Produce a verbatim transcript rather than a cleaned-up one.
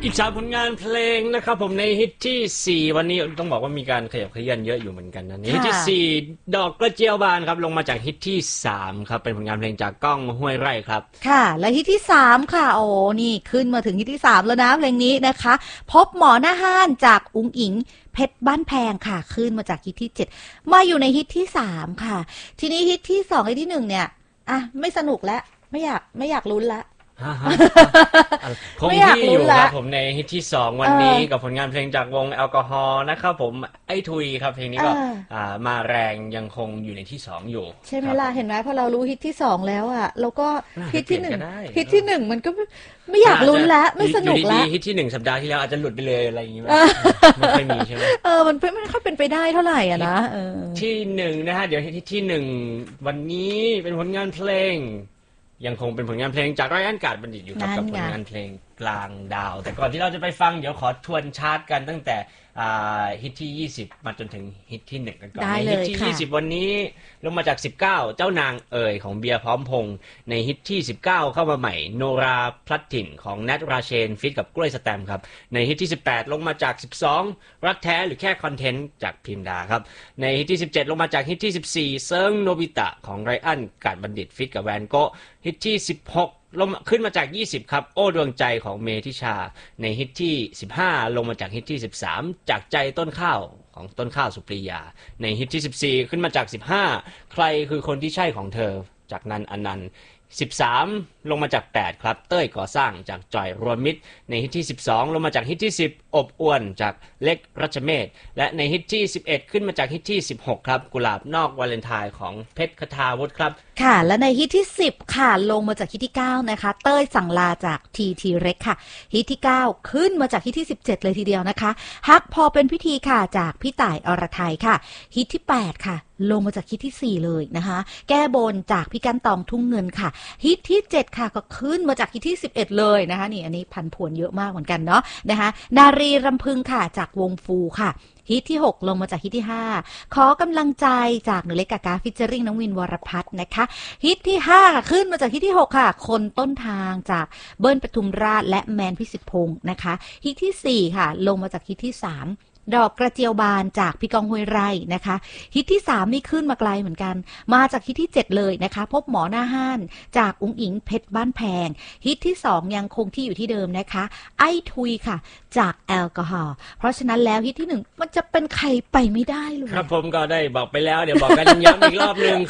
อีกสามผลงานเพลงนะครับผมในฮิตที่สี่วันนี้ต้องบอกว่ามีการขยับขยื่นเยอะอยู่เหมือนกันนะฮิตที่สี่ดอกกระเจียวบานครับลงมาจากฮิตที่สามครับเป็นผลงานเพลงจากก้องห้วยไร่ครับค่ะและฮิตที่สามค่ะโอ้นี่ขึ้นมาถึงฮิตที่สามแล้วนะเพลงนี้นะคะพบหมอหน้าห้านจากอุ๋งอิงเพชรบ้านแพงค่ะขึ้นมาจากฮิตที่เจ็ดมาอยู่ในฮิตที่สามค่ะทีนี้ฮิตที่สองฮิตที่หนึ่งเนี่ยอ่ะไม่สนุกแล้วไม่อยากไม่อยากลุ้นละคงที่อยู่ครับผมในฮิตที่สองวันนี้กับผลงานเพลงจากวงแอลกอฮอล์นะครับผมไอ้ทุยครับเพลงนี้ก็มาแรงยังคงอยู่ในที่สองอยู่ใช่ไหมล่ะเห็นไหมพอเรารู้ฮิตที่สองแล้วอ่ะเราก็ฮิตที่หนึ่งฮิตที่หนึ่งมันก็ไม่อยากลุ้นแล้วไม่สนุกแล้วฮิตที่หนึ่งสัปดาห์ที่แล้วอาจจะหลุดไปเลยอะไรอย่างนี้ไม่ค่อยมีใช่ไหมเออมันไม่ค่อยเป็นไปได้เท่าไหร่อ่ะนะที่หนึ่งนะฮะเดี๋ยวฮิตที่หนึ่งวันนี้เป็นผลงานเพลงยังคงเป็นผลงานเพลงจากไรอันการ์ดบัณฑิตอยู่ครับกับผลงานเพลงกลางดาวแต่ก่อนที่เราจะไปฟังเดี๋ยวขอทวนชาร์ตกันตั้งแต่ฮิตที่ยี่สิบมาจนถึงฮิตที่หนึ่งกันก่อนในฮิตที่ยี่สิบวันนี้ลงมาจากสิบเก้าเจ้านางเอ๋ยของเบียร์พร้อมพงษ์ในฮิตที่สิบเก้าเข้ามาใหม่โนราพลัดถิ่นของแนทราเชนฟิตกับกล้วยสแตมครับในฮิตที่สิบแปดลงมาจากสิบสองรักแท้หรือแค่คอนเทนต์จากพิมดาครับในฮิตที่สิบเจ็ดลงมาจากฮิตที่สิบสี่เซิงโนบิตะของไรอันการ์ดบัณฑิตฟิตกับแวนโกฮิตที่สิบหกลงขึ้นมาจากยี่สิบครับโอ้ดวงใจของเมธิชาในฮิตที่สิบห้าลงมาจากฮิตที่สิบสามจากใจต้นข้าวของต้นข้าวสุปรียาในฮิตที่สิบสี่ขึ้นมาจากสิบห้าใครคือคนที่ใช่ของเธอจากนันอนันต์สิบสามลงมาจากแปดครับเต้ยก่อสร้างจากจอยรวมมิตรในฮิตที่สิบสองลงมาจากฮิตที่สิบอบอวนจากเล็กรัชเมศและในฮิตที่สิบเอ็ดขึ้นมาจากฮิตที่สิบหกครับกุหลาบนอกวาเลนไทน์ของเพชรคทาวุฒิครับค่ะและในฮิตที่สิบค่ะลงมาจากฮิตที่เก้านะคะเต้ยสั่งลาจากทีทีเร็กค่ะฮิตที่เก้าขึ้นมาจากฮิตที่สิบเจ็ดเลยทีเดียวนะคะฮักพอเป็นพิธีค่ะจากพี่ต่ายอรไทยค่ะฮิตที่แปดค่ะลงมาจากฮิตที่สี่เลยนะคะแก้บนจากพี่กันตองทุ่งเงินค่ะฮิตที่เจ็ดค่ะก็ขึ้นมาจากฮิตที่สิบเอ็ดเลยนะคะนี่อันนี้พันผวนเยอะมากเหมือนกันเนาะนะคะนารีรำพึงค่ะจากวงฟูค่ะฮิตที่หกลงมาจากฮิตที่ห้าขอกำลังใจจากหนูเล็กกากาฟิชเจอริ่งน้องวินวรพัฒน์นะคะฮิตที่ห้าขึ้นมาจากฮิตที่หกค่ะคนต้นทางจากเบิ้ลปทุมราชและแมนพิสิทธิ์พงศ์นะคะฮิตที่สี่ค่ะลงมาจากฮิตที่สามดอกกระเจียวบานจากพี่กองห้วยไร่นะคะฮิตที่สามนี่ขึ้นมาไกลเหมือนกันมาจากฮิตที่เจ็ดเลยนะคะพบหมอหน้าห้านจากอุ๋งอิงเพชรบ้านแพงฮิตที่สองยังคงที่อยู่ที่เดิมนะคะไอ้ทุยค่ะจากแอลกอฮอล์เพราะฉะนั้นแล้วฮิตที่หนึ่งมันจะเป็นใครไปไม่ได้เลยครับผมก็ได้บอกไปแล้วเดี๋ยวบอกกันย้ำอีกรอบนึง